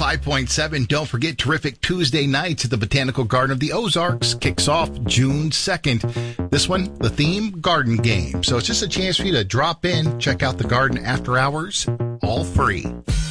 105.7. Don't forget, terrific Tuesday nights at the Botanical Garden of the Ozarks kicks off June 2nd. This one, the theme, garden game. So it's just a chance for you to drop in, check out the garden after hours, all free.